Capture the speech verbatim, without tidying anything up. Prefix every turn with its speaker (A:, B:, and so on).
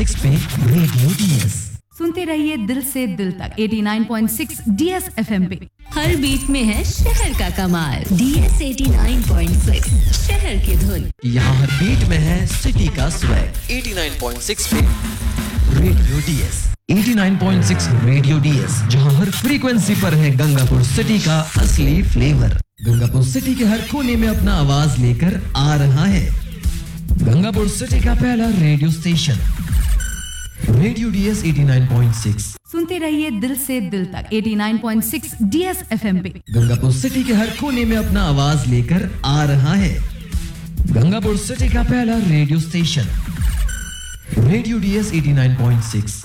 A: पे radio DS
B: सुनते रहिए दिल से दिल तक नवासी पॉइंट छह डीएस एफएम पे।
C: हर बीट में है शहर का कमाल। डीएस नवासी पॉइंट छह शहर की धुन।
A: यहाँ हर बीट में है सिटी का स्वैग। नवासी पॉइंट छह पे रेडियो डीएस नवासी पॉइंट छह रेडियो डीएस, जहाँ हर फ्रीक्वेंसी पर है गंगापुर सिटी का असली फ्लेवर। गंगापुर सिटी के हर कोने में अपना आवाज लेकर आ रहा है गंगापुर सिटी का पहला रेडियो स्टेशन रेडियो डीएस नवासी पॉइंट छह।
B: सुनते रहिए दिल से दिल तक नवासी पॉइंट छह डीएस एफएम पे।
A: गंगापुर सिटी के हर कोने में अपना आवाज लेकर आ रहा है गंगापुर सिटी का पहला रेडियो स्टेशन रेडियो डीएस नवासी पॉइंट छह।